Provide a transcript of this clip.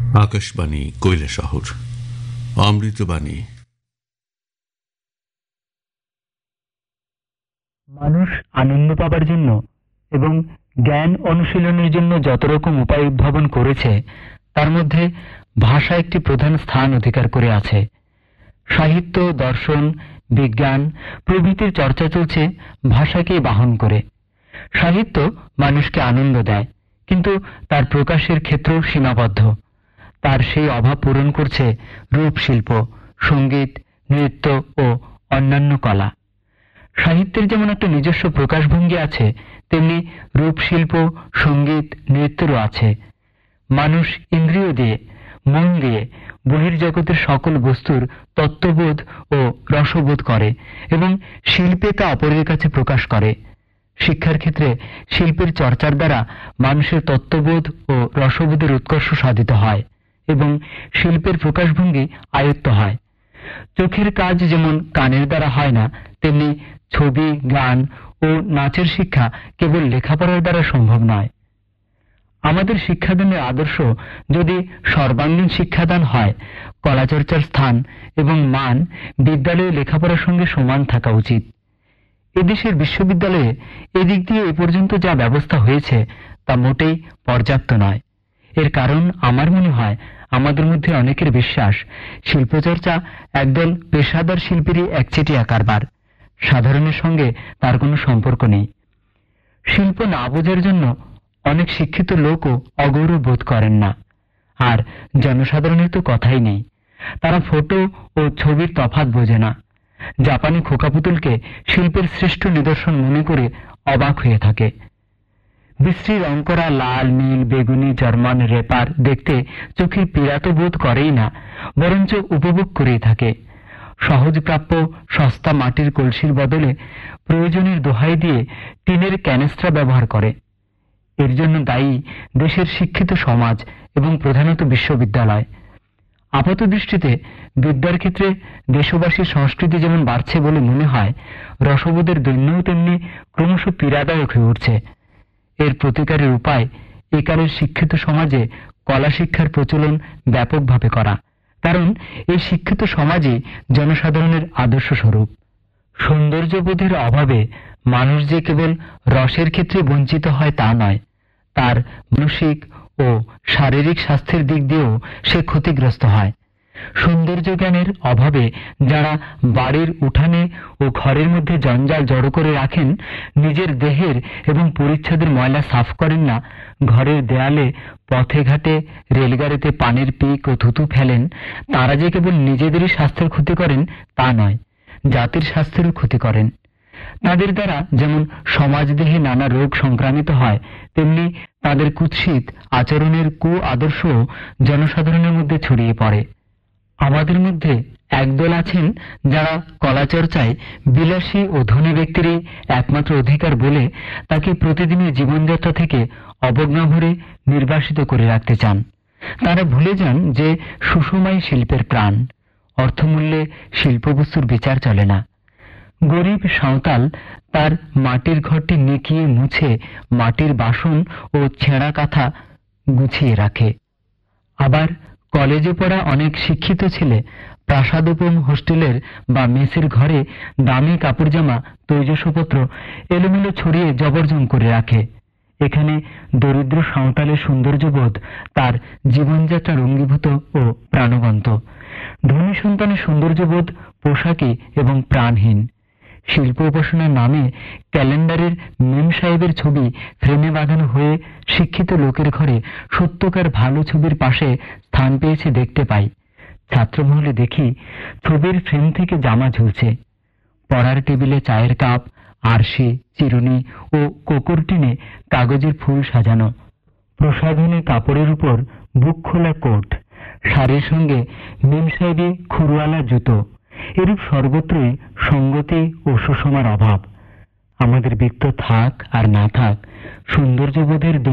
আকাশবাণী কৈলাসহর অমৃতবাণী। মানুষ আনন্দ পাবার জন্য এবং জ্ঞান অনুশীলনের জন্য যত রকম উপায় উদ্ভাবন করেছে, তার মধ্যে ভাষা একটি প্রধান স্থান অধিকার করে আছে। সাহিত্য, দর্শন, বিজ্ঞান প্রভৃতির চর্চা চলছে ভাষাকেই বাহন করে। সাহিত্য মানুষকে আনন্দ দেয়, কিন্তু তার প্রকাশের ক্ষেত্র সীমাবদ্ধ। তার সেই অভাব পূরণ করছে রূপশিল্প, সঙ্গীত, নৃত্য ও অন্যান্য কলা। সাহিত্যের যেমন একটা নিজস্ব প্রকাশভঙ্গি আছে, তেমনি রূপশিল্প, সঙ্গীত, নৃত্যেরও আছে। মানুষ ইন্দ্রিয় দিয়ে, মন দিয়ে বহির্জগতের সকল বস্তুর তত্ত্ববোধ ও রসবোধ করে এবং শিল্পে তা অপরের কাছে প্রকাশ করে। শিক্ষার ক্ষেত্রে শিল্পের চর্চার দ্বারা মানুষের তত্ত্ববোধ ও রসবোধের উৎকর্ষ সাধিত হয় এবং শিল্পের প্রকাশভঙ্গি আয়ত্ত হয়। চোখের কাজ যেমন কানের দ্বারা হয় না, তেমনি ছবি, গান ও নাচের শিক্ষা কেবল লেখাপড়ার দ্বারা সম্ভব নয়। আমাদের শিক্ষাদানের আদর্শ যদি সর্বাঙ্গীন শিক্ষাদান হয়, কলাচর্চার স্থান এবং মান বিদ্যালয়ে লেখাপড়ার সঙ্গে সমান থাকা উচিত। এদেশের বিশ্ববিদ্যালয়ে এদিক দিয়ে এ পর্যন্ত যা ব্যবস্থা হয়েছে তা মোটেই পর্যাপ্ত নয়। এর কারণ আমার মনে হয়, আমাদের মধ্যে অনেকের বিশ্বাস শিল্পচর্চা একদল পেশাদার শিল্পীরই একচেটিয়া কারবার, সাধারণের সঙ্গে তার কোনো সম্পর্ক নেই। শিল্প না বোঝার জন্য অনেক শিক্ষিত লোকও অগৌরব বোধ করেন না, আর জনসাধারণের তো কথাই নেই। তারা ফটো ও ছবির তফাৎ বোঝে না। জাপানি খোকা পুতুলকে শিল্পের শ্রেষ্ঠ নিদর্শন মনে করে অবাক হয়ে থাকে। বিশ্রী রং করা লাল, নীল, বেগুনি, জার্মান রেপার দেখতে চোখের পীড়া তো বোধ করেই না, বরঞ্চ উপভোগ করেই থাকে। সহজপ্রাপ্য সস্তা মাটির কলসির বদলে প্রয়োজনের দোহাই দিয়ে টিনের ক্যানেস্ট্রা ব্যবহার করে। এর জন্য দায়ী দেশের শিক্ষিত সমাজ এবং প্রধানত বিশ্ববিদ্যালয়। আপাত দৃষ্টিতে বিদ্যার ক্ষেত্রে দেশবাসীর সংস্কৃতি যেমন বাড়ছে বলে মনে হয়, রসবোধের দৈন্যও তেমনি ক্রমশ পীড়াদায়ক হয়ে উঠছে। এর প্রতিকারের উপায় একালের শিক্ষিত সমাজে কলা শিক্ষার প্রচলন ব্যাপকভাবে করা, কারণ এই শিক্ষিত সমাজই জনসাধারণের আদর্শ স্বরূপ। সৌন্দর্যবোধের অভাবে মানুষ যে কেবল রসের ক্ষেত্রে বঞ্চিত হয় তা নয়, তার মানসিক ও শারীরিক স্বাস্থ্যের দিক দিয়েও সে ক্ষতিগ্রস্ত হয়। সৌন্দর্য জ্ঞানের অভাবে যারা বাড়ির উঠানে ও ঘরের মধ্যে জঞ্জাল জড়ো করে রাখেন, নিজের দেহের এবং পরিচ্ছদের ময়লা সাফ করেন না, ঘরের দেয়ালে, পথে ঘাটে, রেলগাড়িতে পানির পিক ও থুতু ফেলেন, তারা যে কেবল নিজেদেরই স্বাস্থ্যের ক্ষতি করেন তা নয়, জাতির স্বাস্থ্যেরও ক্ষতি করেন। তাদের দ্বারা যেমন সমাজদেহে নানা রোগ সংক্রামিত হয়, তেমনি তাদের কুৎসিত আচরণের আদর্শ জনসাধারণের মধ্যে ছড়িয়ে পড়ে। আমাদের মধ্যে একদল আছেন যারা কলাচর্চায় বিলাসী ও ধনী ব্যক্তিরই একমাত্র অধিকার বলে তাকে প্রতিদিনের জীবনযাত্রা থেকে অবজ্ঞা ভরে নির্বাসিত করে রাখতে চান। তারা ভুলে যান যে সুষমাই শিল্পের প্রাণ। অর্থমূল্যে শিল্পবস্তুর বিচার চলে না। গরিব সাঁওতাল তার মাটির ঘরটি নিকিয়ে মুছে মাটির বাসন ও ছেঁড়া কাঁথা গুছিয়ে রাখে। আবার কলেজে পড়া অনেক শিক্ষিত ছেলে প্রাসাদোপম হোস্টেলের বা মেসের ঘরে দামি কাপড় জামা, তৈজসপত্র এলোমেলো ছড়িয়ে জবরজং করে রাখে। এখানে দরিদ্র সাঁওতালের সৌন্দর্যবোধ তার জীবনযাত্রার অঙ্গীভূত ও প্রাণবন্ত। ধনী সন্তানের সৌন্দর্যবোধ পোশাকি এবং প্রাণহীন। শিল্প উপাসনার নামে ক্যালেন্ডারের মেম সাহেবের ছবি ফ্রেমে বাঁধানো হয়ে শিক্ষিত লোকের ঘরে সত্যকার ভালো ছবির পাশে স্থান পেয়েছে দেখতে পাই। ছাত্রমহলে দেখি ছবির ফ্রেম থেকে জামা ঝুলছে, পড়ার টেবিলে চায়ের কাপ, আরশি, চিরুনি ও কোকর টিনে কাগজের ফুল সাজানো, প্রসাধনী কাপড়ের উপর বুক খোলা কোট, শাড়ির সঙ্গে মেম সাহেবি খুরওয়ালা জুতো। এরূপ সর্বত্রই সঙ্গতি ও সুষমার অভাব। আমাদের বৃত্ত থাক আর না থাক, সৌন্দর্যবোধের